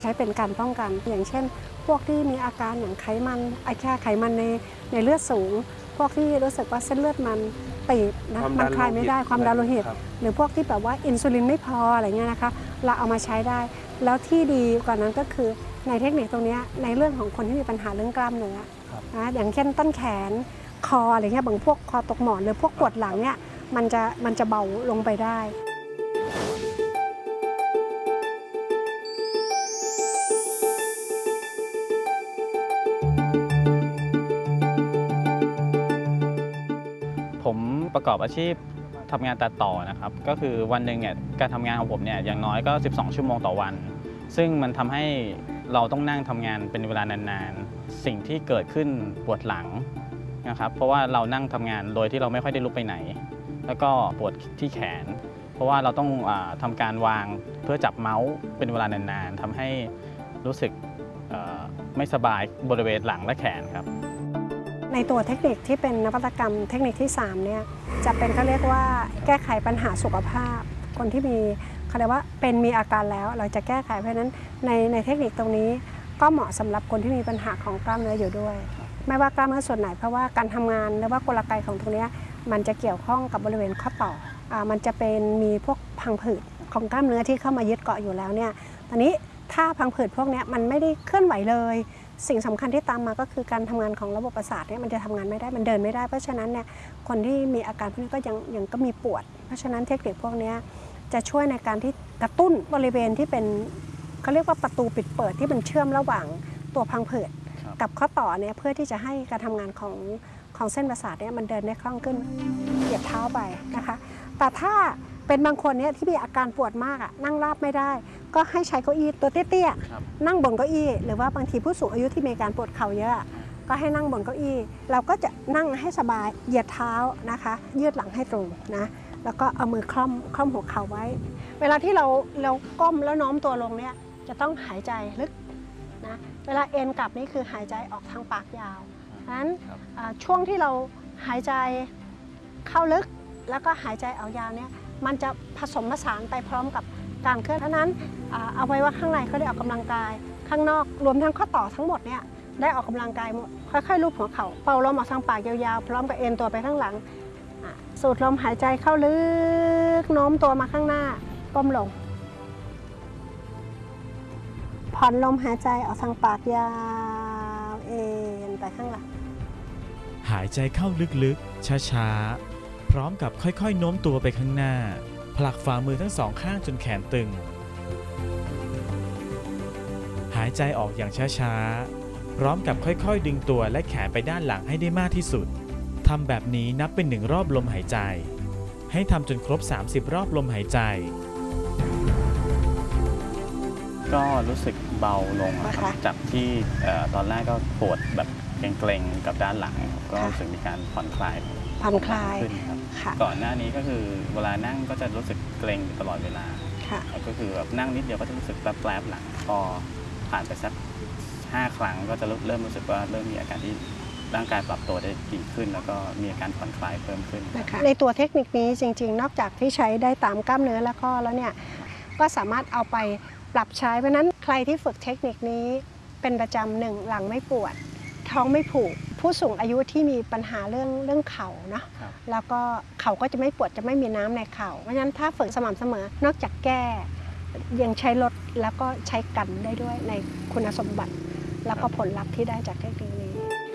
ใช้เป็นการป้องกันอย่างเช่นพวกที่มีอาการอย่างไขมันไขมันในเลือดสูงพวกที่รู้สึกว่าเส้นเลือดมันตีบนะมันคลายไม่ได้ความดันโลหิตหรือพวกที่แบบว่าอินซูลินไม่พออะไรเงี้ยนะคะเราเอามาใช้ได้แล้วที่ดีกว่านั้นก็คือในเทคนิคตรงนี้ในเรื่องของคนที่มีปัญหาเรื่องกล้ามเนื้อนะอย่างเช่นต้นแขนคออะไรเงี้ยบางพวกคอตกหมอนหรือพวกปวดหลังเนี่ยมันจะเบาลงไปได้ผมประกอบอาชีพทำงานตัดต่อนะครับก็คือวันหนึ่งเนี่ยการทำงานของผมเนี่ยอย่างน้อยก็12ชั่วโมงต่อวันซึ่งมันทำให้เราต้องนั่งทำงานเป็นเวลานานๆสิ่งที่เกิดขึ้นปวดหลังนะครับเพราะว่าเรานั่งทำงานโดยที่เราไม่ค่อยได้ลุกไปไหนแล้วก็ปวดที่แขนเพราะว่าเราต้องทำการวางเพื่อจับเมาส์เป็นเวลานานๆทำให้รู้สึกไม่สบายบริเวณหลังและแขนครับในตัวเทคนิคที่เป็นนวัตกรรมเทคนิคที่3เนี่ยจะเป็นเขาเรียกว่าแก้ไขปัญหาสุขภาพคนที่มีเขาเรียกว่ามีอาการแล้วเราจะแก้ไขเพราะฉะนั้นในเทคนิคตรงนี้ก็เหมาะสำหรับคนที่มีปัญหาของกล้ามเนื้ออยู่ด้วยไม่ว่ากล้ามเนื้อส่วนไหนเพราะว่าการทำงานหรือว่ากลไกของตรงนี้มันจะเกี่ยวข้องกับบริเวณข้อต่อมันจะเป็นมีพวกพังผืดของกล้ามเนื้อที่เข้ามายึดเกาะอยู่แล้วเนี่ยตอนนี้ถ้าพังผืดพวกนี้มันไม่ได้เคลื่อนไหวเลยสิ่งสำคัญที่ตามมาก็คือการทำงานของระบบประสาทเนี่ยมันจะทำงานไม่ได้มันเดินไม่ได้เพราะฉะนั้นเนี่ยคนที่มีอาการพวกนี้ก็ยังก็มีปวดเพราะฉะนั้นเทคนิคพวกนี้จะช่วยในการที่กระตุ้นบริเวณที่เป็นเขาเรียกว่าประตูปิดเปิดที่มันเชื่อมระหว่างตัวพังผืดกับข้อต่อเนี่ยเพื่อที่จะให้การทำงานของเส้นประสาทเนี่ยมันเดินได้คล่องขึ้นเหยียบเท้าไปนะคะแต่ถ้าเป็นบางคนเนี่ยที่มีอาการปวดมากนั่งราบไม่ได้ก็ให้ใช้เก้าอี้ตัวเตี้ยๆนั่งบนเก้าอี้หรือว่าบางทีผู้สูงอายุที่มีการปวดเข่าเยอะก็ให้นั่งบนเก้าอี้เราก็จะนั่งให้สบายเหยียดเท้านะคะยืดหลังให้ตรงนะแล้วก็เอามือคล่อมหัวเข่าไว้เวลาที่เราก้มแล้วโน้มตัวลงเนี่ยจะต้องหายใจลึกนะเวลาเอ็นกลับนี่คือหายใจออกทางปากยาวเพราะฉะนั้นช่วงที่เราหายใจเข้าลึกแล้วก็หายใจออกยาวเนี่ยมันจะผสมผสานไปพร้อมกับการเคลื่อนเพราะนั้นเอาไว้ว่าข้างในเขาได้ออกกำลังกายข้างนอกรวมทั้งข้อต่อทั้งหมดเนี่ยได้ออกกำลังกายหมดค่อยๆลูบหัวเข่าเป่าลมออกทางปากยาวๆพร้อมกับเอ็นตัวไปข้างหลังสูดลมหายใจเข้าลึกโน้มตัวมาข้างหน้าก้มลงผ่อนลมหายใจออกทางปากยาวเอ็นไปข้างหลังหายใจเข้าลึกๆช้าๆพร้อมกับค่อยๆโน้มตัวไปข้างหน้าผลักฝ่ามือทั้งสองข้างจนแขนตึงหายใจออกอย่างช้าๆพร้อมกับค่อยๆดึงตัวและแขนไปด้านหลังให้ได้มากที่สุดทำแบบนี้นับเป็น1รอบลมหายใจให้ทำจนครบ30รอบลมหายใจก็รู้สึกเบาลงครับจากที่ตอนแรกก็ปวดแบบเกร็งๆกับด้านหลังก็รู้สึกมีการผ่อนคลายขึ้นครับก่อนหน้านี้ก็คือเวลานั่งก็จะรู้สึกเกร็งตลอดเวลาก็คือแบบนั่งนิดเดียวก็จะรู้สึกแปลบๆหลังพอผ่านไปสัก5 ครั้งก็จะเริ่มรู้สึกว่าเริ่มมีอาการที่ร่างกายปรับตัวได้ดีขึ้นแล้วก็มีอาการผ่อนคลายเพิ่มขึ้นในตัวเทคนิคนี้จริงๆนอกจากที่ใช้ได้ตามกล้ามเนื้อและข้อแล้วเนี่ยก็สามารถเอาไปปรับใช้เพราะนั้นใครที่ฝึกเทคนิคนี้เป็นประจำหนึ่งหลังไม่ปวดท้องไม่ผูกผู้สูงอายุที่มีปัญหาเรื่องเข่านะแล้วก็เข่าก็จะไม่ปวดจะไม่มีน้ำในเข่าเพราะฉะนั้นถ้าฝึกสม่ำเสมอนอกจากแก้ยังใช้ลดแล้วก็ใช้กันได้ด้วยในคุณสมบัติแล้วก็ผลลัพธ์ที่ได้จากเทคนิคนี้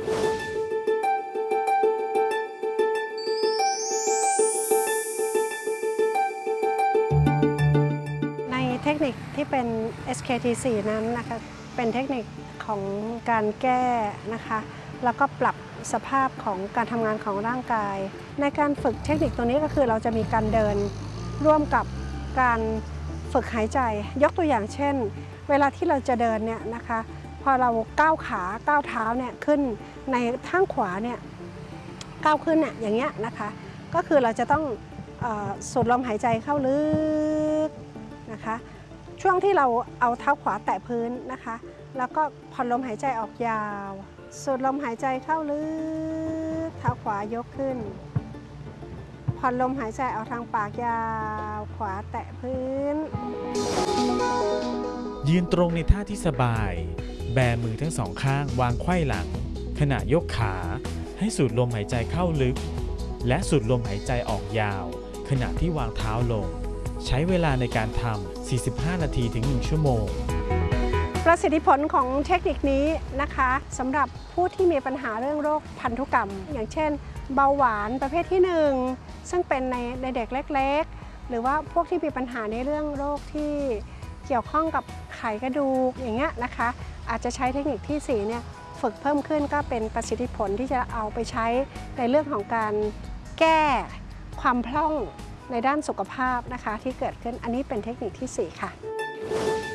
ในเทคนิคที่เป็น SKT4 นั้นนะคะเป็นเทคนิคของการแก้นะคะแล้วก็ปรับสภาพของการทำงานของร่างกายในการฝึกเทคนิคตัวนี้ก็คือเราจะมีการเดินร่วมกับการฝึกหายใจยกตัวอย่างเช่นเวลาที่เราจะเดินเนี่ยนะคะพอเราก้าวขาก้าวเท้าเนี่ยขึ้นในข้างขวาเนี่ยก้าวขึ้นเนี่ยอย่างเงี้ยนะคะก็คือเราจะต้องสูดลมหายใจเข้าลึกนะคะช่วงที่เราเอาเท้าขวาแตะพื้นนะคะแล้วก็ผ่อนลมหายใจออกยาวสูดลมหายใจเข้าลึกเท้าขวายกขึ้นผ่อนลมหายใจออกทางปากยาวขวาแตะพื้นยืนตรงในท่าที่สบาย แบมือทั้งสองข้างวางไขว้หลัง ขณะยกขาให้สูดลมหายใจเข้าลึก และสูดลมหายใจออกยาว ขณะที่วางเท้าลง ใช้เวลาในการทำ 45 นาทีถึง 1 ชั่วโมงประสิทธิผลของเทคนิคนี้นะคะสำหรับผู้ที่มีปัญหาเรื่องโรคพันธุกรรม อย่างเช่นเบาหวานประเภทที่ 1 ซึ่งเป็นในเด็กเล็กๆ หรือว่าพวกที่มีปัญหาในเรื่องโรคที่เกี่ยวข้องกับไขกระดูกอย่างเงี้ยนะคะอาจจะใช้เทคนิคที่4เนี่ยฝึกเพิ่มขึ้นก็เป็นประสิทธิผลที่จะเอาไปใช้ในเรื่องของการแก้ความพร่องในด้านสุขภาพนะคะที่เกิดขึ้นอันนี้เป็นเทคนิคที่ 4 ค่ะ